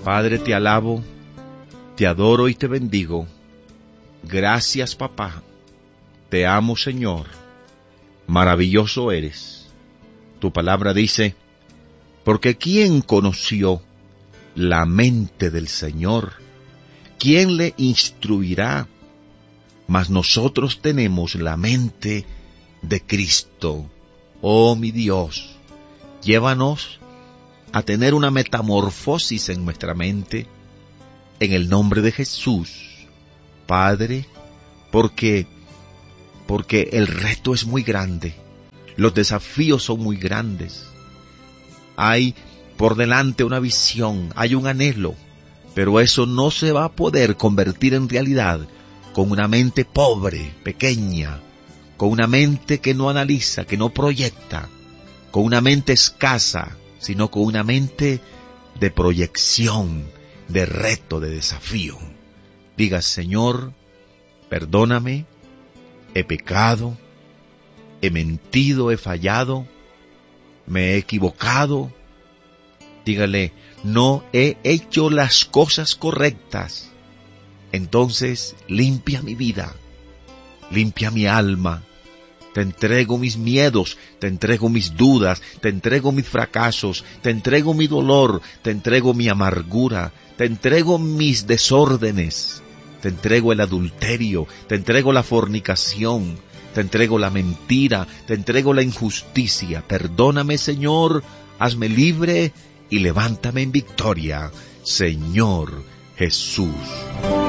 Padre, te alabo, te adoro y te bendigo. Gracias, papá. Te amo, Señor. Maravilloso eres. Tu palabra dice, porque ¿quién conoció la mente del Señor? ¿Quién le instruirá? Mas nosotros tenemos la mente de Cristo. Oh, mi Dios, llévanos a tener una metamorfosis en nuestra mente, en el nombre de Jesús, Padre, porque el reto es muy grande, los desafíos son muy grandes. Hay por delante una visión, hay un anhelo, pero eso no se va a poder convertir en realidad con una mente pobre, pequeña, con una mente que no analiza, que no proyecta, con una mente escasa, sino con una mente de proyección, de reto, de desafío. Diga, Señor, perdóname, he pecado, he mentido, he fallado, me he equivocado. Dígale, no he hecho las cosas correctas. Entonces, limpia mi vida, limpia mi alma. Te entrego mis miedos, te entrego mis dudas, te entrego mis fracasos, te entrego mi dolor, te entrego mi amargura, te entrego mis desórdenes, te entrego el adulterio, te entrego la fornicación, te entrego la mentira, te entrego la injusticia. Perdóname, Señor, hazme libre y levántame en victoria, Señor Jesús.